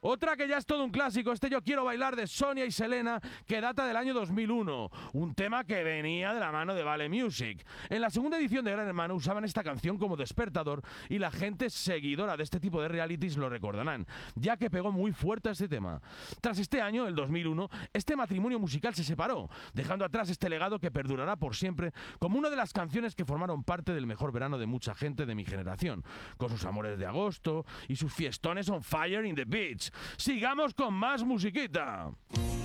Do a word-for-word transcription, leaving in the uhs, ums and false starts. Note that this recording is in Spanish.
Otra que ya es todo un clásico, este Yo quiero bailar de Sonia y Selena, que data del año dos mil uno, un tema que venía de la mano de Vale Music. En la segunda edición de Gran Hermano usaban esta canción como despertador y la gente seguidora de este tipo de realities lo recordarán, ya que pegó muy fuerte a este tema. Tras este año, el dos mil uno, este matrimonio musical se separó, dejando atrás este legado que perdurará por siempre como una de las canciones que formaron parte del mejor verano de mucha gente de mi generación, con sus amores de agosto y sus fiestones on fire in the beach. Sigamos con más musiquita.